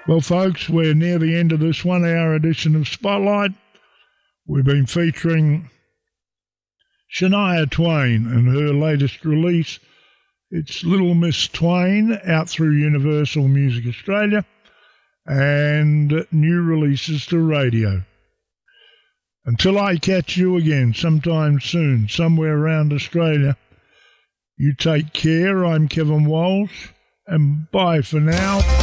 Well, folks, we're near the end of this 1 hour edition of Spotlight. We've been featuring Shania Twain and her latest release. It's Little Miss Twain, out through Universal Music Australia, and new releases to radio. Until I catch you again sometime soon, somewhere around Australia, you take care. I'm Kevin Walsh, and bye for now.